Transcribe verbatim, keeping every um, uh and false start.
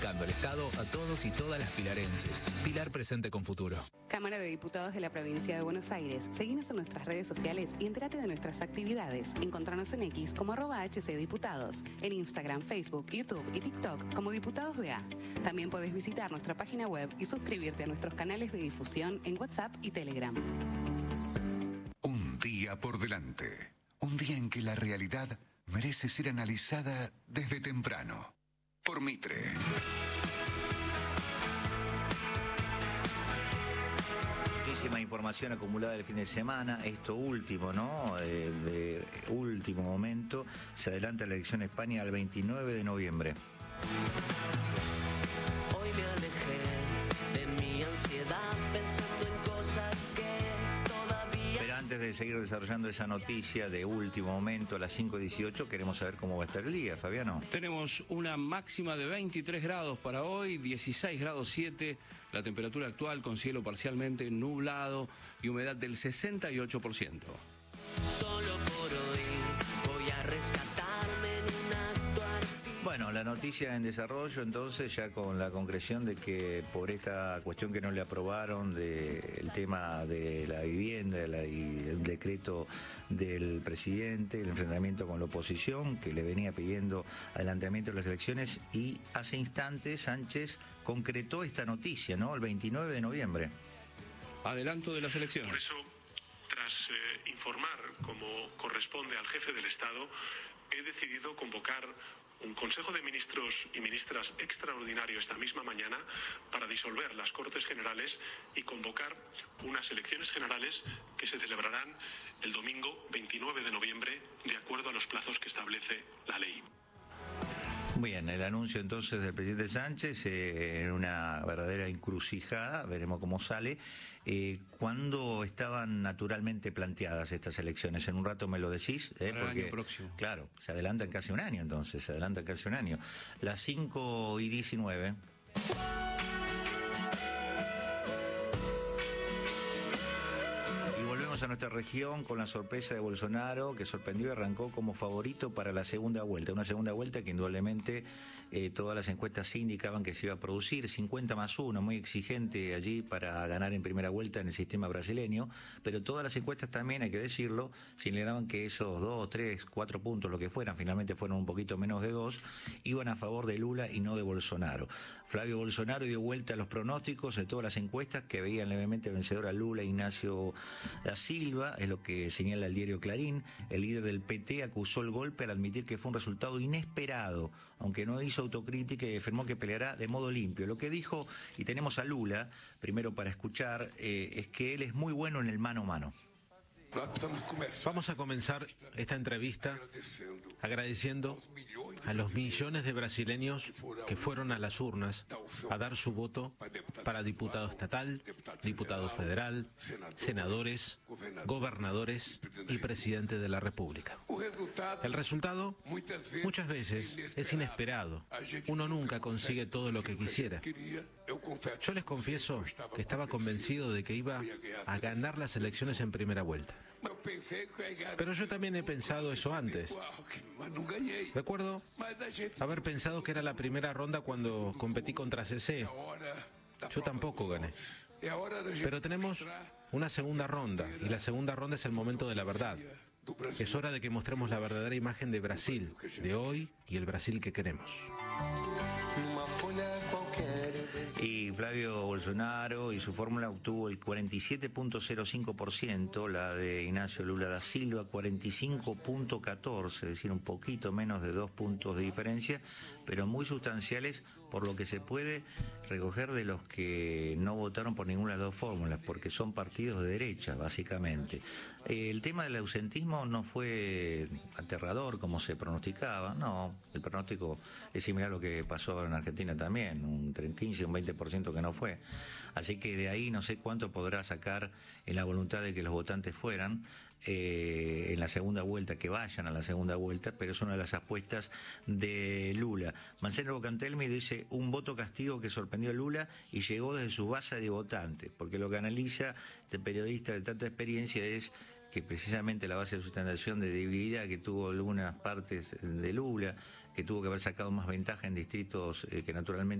acercando el Estado a todos y todas las pilarenses. Pilar presente con futuro. Cámara de Diputados de la Provincia de Buenos Aires. Seguinos en nuestras redes sociales y entérate de nuestras actividades. Encontranos en X como arroba hcdiputados, en Instagram, Facebook, YouTube y TikTok como Diputados B A. También podés visitar nuestra página web y suscribirte a nuestros canales de difusión en WhatsApp y Telegram. Un día por delante. Un día en que la realidad merece ser analizada desde temprano. Por Mitre. Muchísima información acumulada el fin de semana. Esto último, ¿no? Eh, de último momento. Se adelanta la elección en España al veintinueve de noviembre. Hoy me alejé de mi ansiedad pensando en cosas que todavía... Pero antes de seguir desarrollando esa noticia de último momento a las cinco dieciocho, queremos saber cómo va a estar el día, Fabiano. Tenemos una máxima de veintitrés grados para hoy, dieciséis grados siete, la temperatura actual con cielo parcialmente nublado y humedad del sesenta y ocho por ciento. Solo por hoy voy a rescatarme en un acto artístico. Bueno, la noticia en desarrollo entonces ya con la concreción de que por esta cuestión que no le aprobaron del tema de la vivienda la, y el decreto del presidente, el enfrentamiento con la oposición que le venía pidiendo adelantamiento de las elecciones, y hace instantes Sánchez concretó esta noticia, ¿no? El veintinueve de noviembre. Adelanto de las elecciones. Por eso, tras eh, informar como corresponde al jefe del Estado, he decidido convocar un Consejo de Ministros y Ministras extraordinario esta misma mañana para disolver las Cortes Generales y convocar unas elecciones generales que se celebrarán el domingo veintinueve de noviembre de acuerdo a los plazos que establece la ley. Bien, el anuncio entonces del presidente Sánchez eh, en una verdadera encrucijada, veremos cómo sale. Eh, ¿Cuándo estaban naturalmente planteadas estas elecciones? En un rato me lo decís. Eh, Para porque, el año próximo. Claro, se adelantan casi un año entonces, se adelantan casi un año. Las cinco y diecinueve. A nuestra región con la sorpresa de Bolsonaro, que sorprendió y arrancó como favorito para la segunda vuelta. Una segunda vuelta que indudablemente eh, todas las encuestas sí indicaban que se iba a producir. cincuenta más uno, muy exigente allí para ganar en primera vuelta en el sistema brasileño, pero todas las encuestas también, hay que decirlo, señalaban que esos dos, tres, cuatro puntos, lo que fueran, finalmente fueron un poquito menos de dos, iban a favor de Lula y no de Bolsonaro. Flavio Bolsonaro dio vuelta a los pronósticos de todas las encuestas que veían levemente vencedor a Lula, Ignacio da Silva, es lo que señala el diario Clarín. El líder del P T acusó el golpe al admitir que fue un resultado inesperado, aunque no hizo autocrítica y afirmó que peleará de modo limpio. Lo que dijo, y tenemos a Lula, primero para escuchar, eh, es que él es muy bueno en el mano a mano. Vamos a comenzar esta entrevista agradeciendo a los millones de brasileños que fueron a las urnas a dar su voto para diputado estatal, diputado federal, senadores, gobernadores y presidente de la República. El resultado muchas veces es inesperado. Uno nunca consigue todo lo que quisiera. Yo les confieso que estaba convencido de que iba a ganar las elecciones en primera vuelta. Pero yo también he pensado eso antes. Recuerdo haber pensado que era la primera ronda cuando competí contra C C. Yo tampoco gané. Pero tenemos una segunda ronda, y la segunda ronda es el momento de la verdad. Es hora de que mostremos la verdadera imagen de Brasil, de hoy y el Brasil que queremos. Y Flavio Bolsonaro y su fórmula obtuvo el cuarenta y siete punto cero cinco por ciento, la de Ignacio Lula da Silva cuarenta y cinco punto catorce, es decir, un poquito menos de dos puntos de diferencia, pero muy sustanciales por lo que se puede recoger de los que no votaron por ninguna de las dos fórmulas, porque son partidos de derecha, básicamente. El tema del ausentismo no fue aterrador como se pronosticaba, no, el pronóstico es similar a lo que pasó en Argentina también, un quince, un veinte por ciento que no fue. Así que de ahí no sé cuánto podrá sacar en la voluntad de que los votantes fueran eh, en la segunda vuelta, que vayan a la segunda vuelta, pero es una de las apuestas de Lula. Marcelo Cantelmi dice un voto castigo que sorprendió a Lula y llegó desde su base de votantes, porque lo que analiza este periodista de tanta experiencia es que precisamente la base de sustentación de debilidad que tuvo algunas partes de Lula, que tuvo que haber sacado más ventaja en distritos eh, que naturalmente